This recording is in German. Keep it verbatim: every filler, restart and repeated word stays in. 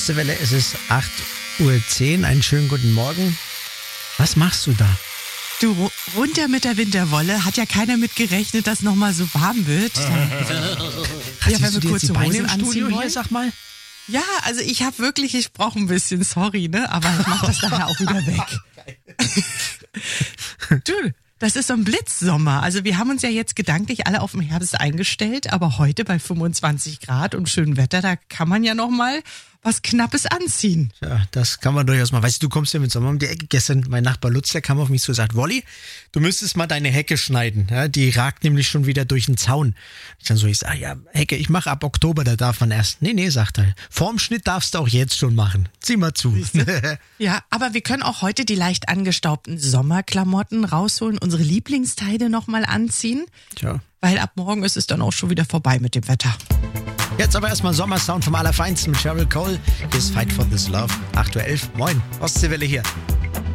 Ostseewelle, es ist acht Uhr zehn. Einen schönen guten Morgen. Was machst du da? Du, runter mit der Winterwolle. Hat ja keiner mit gerechnet, dass nochmal so warm wird. Ja, wenn wir kurz die Beine im Studio hier, sag mal. Ja, also ich habe wirklich, ich brauche ein bisschen, sorry, ne? Aber ich mache das nachher auch wieder weg. Du, das ist so ein Blitzsommer. Also wir haben uns ja jetzt gedanklich alle auf den Herbst eingestellt, aber heute bei fünfundzwanzig Grad und schönem Wetter, da kann man ja noch mal was Knappes anziehen. Ja, das kann man durchaus mal. Weißt du, du kommst ja mit Sommer um die Ecke. Gestern, mein Nachbar Lutz, der kam auf mich zu und sagt, Wolli, du müsstest mal deine Hecke schneiden. Ja, die ragt nämlich schon wieder durch den Zaun. Ich dann so, ich sage, ja, Hecke, ich mache ab Oktober, da darf man erst. Nee, nee, sagt er. Vorm Schnitt darfst du auch jetzt schon machen. Zieh mal zu. Ja, aber wir können auch heute die leicht angestaubten Sommerklamotten rausholen, unsere Lieblingsteile nochmal anziehen. Tja. Weil ab morgen ist es dann auch schon wieder vorbei mit dem Wetter. Jetzt aber erstmal Sommersound vom Allerfeinsten mit Cheryl Cole. Hier ist Fight for This Love. acht Uhr elf. Moin, Ostseewelle hier.